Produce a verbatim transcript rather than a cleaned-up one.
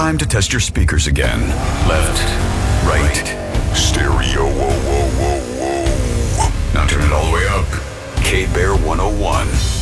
Time to test your speakers again. Left, right, stereo. Whoa, whoa, whoa, whoa. Now turn it all the way up. K-Bear one oh one.